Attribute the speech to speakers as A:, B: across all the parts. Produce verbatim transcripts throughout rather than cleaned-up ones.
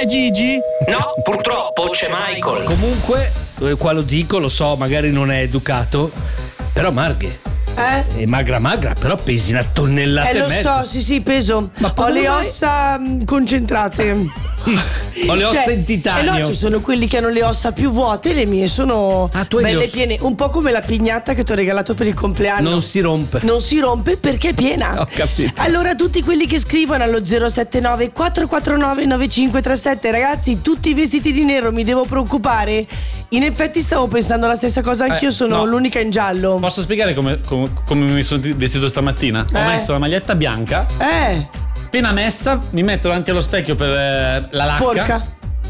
A: C'è Gigi?
B: No, purtroppo c'è Michael.
C: Comunque, eh, qua lo dico, lo so, magari non è educato, però Marghe
D: Eh?
C: è magra magra, però pesi una tonnellata
D: Eh
C: e
D: lo
C: mezzo.
D: so, sì sì, peso.
C: Ma
D: Ho
C: come
D: le
C: mai?
D: ossa mh, concentrate.
C: Ho le ossa
D: Cioè,
C: in titanio.
D: Eh no, ci sono quelli che hanno le ossa più vuote, le mie sono
C: Ah, tu hai le
D: belle
C: ossa-
D: piene, un po' come la pignata che ti ho regalato per il compleanno.
C: Non si rompe.
D: Non si rompe perché è piena.
C: Ho capito.
D: Allora tutti quelli che scrivono allo zero sette nove quattro quattro nove nove cinque tre sette, ragazzi, tutti vestiti di nero, mi devo preoccupare? In effetti stavo pensando la stessa cosa, anch'io
A: Eh,
D: sono
A: no.
D: l'unica in giallo.
A: Posso spiegare come, come, come mi sono vestito stamattina? Ho
D: Eh.
A: messo la maglietta bianca,
D: Eh,
A: appena messa, mi metto davanti allo specchio per eh, la lacca.
D: sporca.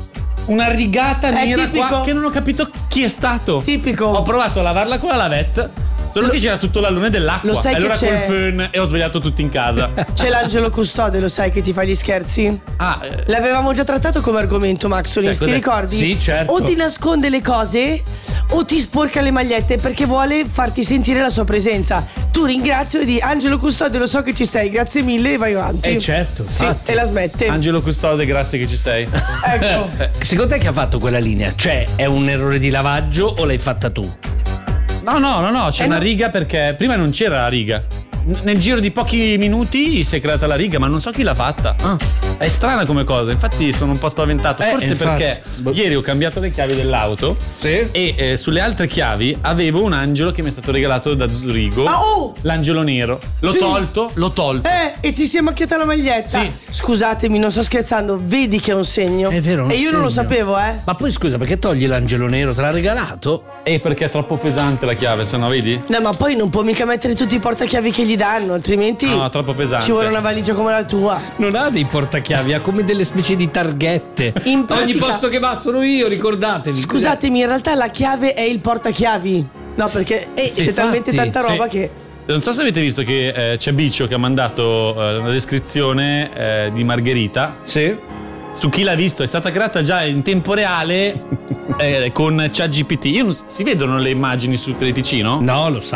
A: Una rigata
D: È
A: nera
D: tipico.
A: qua che non ho capito chi è stato.
D: Tipico.
A: Ho provato a lavarla con la lavette, solo
D: Lo-
A: che c'era tutto l'allume dell'acqua.
D: lo sai
A: e allora
D: che
A: col
D: c'è-
A: fön e ho svegliato tutti in casa.
D: C'è l'angelo custode, lo sai che ti fa gli scherzi?
A: Ah, eh,
D: L'avevamo già trattato come argomento, Maxolis,
C: Cioè,
D: ti
C: cos'è?
D: ricordi?
C: Sì, certo.
D: O ti nasconde le cose o ti sporca le magliette perché vuole farti sentire la sua presenza. Tu ringrazialo e di Angelo Custode, lo so che ci sei, grazie mille e vai avanti.
C: Eh certo,
D: Sì,
C: infatti.
D: e la smette.
A: Angelo Custode, grazie che ci sei.
D: Ecco.
C: Secondo te chi ha fatto quella linea? Cioè, è un errore di lavaggio o l'hai fatta tu?
A: No, no, no, no, c'è
D: Eh,
A: una
D: no.
A: riga perché prima non c'era la riga. N- Nel giro di pochi minuti si è creata la riga, ma non so chi l'ha fatta.
C: Ah.
A: È strana come cosa, infatti sono un po' spaventato.
C: Eh,
A: Forse
C: infatti.
A: perché
C: Boh.
A: ieri ho cambiato le chiavi dell'auto
C: Sì.
A: e eh, sulle altre chiavi avevo un angelo che mi è stato regalato da Zurigo.
D: Ah, oh!
A: L'angelo nero. L'ho
D: Sì.
A: tolto, l'ho tolto.
D: Eh, e ti si è macchiata la maglietta?
A: Sì.
D: Scusatemi, non sto scherzando, vedi che è un segno.
C: È vero, un
D: E io non lo
C: segno.
D: sapevo, eh.
C: Ma poi scusa, perché togli l'angelo nero? Te l'ha regalato?
A: E perché è troppo pesante la chiave, se no vedi?
D: No, ma poi non può mica mettere tutti i portachiavi che gli danno, altrimenti
A: No, troppo pesante.
D: ci vuole una valigia come la tua.
C: Non ha dei portachiavi, ha come delle specie di targhette.
D: In pratica-
C: Ogni posto che va sono io, ricordatevi.
D: Scusatemi, in realtà la chiave è il portachiavi. No, perché
C: Eh,
D: c'è
C: infatti,
D: talmente tanta roba
A: sì.
D: che.
A: Non so se avete visto che eh, c'è Biccio che ha mandato eh, una descrizione eh, di Margherita.
C: Sì.
A: Su chi l'ha visto, è stata creata già in tempo reale eh, con ChatGPT. Io non- si vedono le immagini su Teleticino?
C: No, lo sa.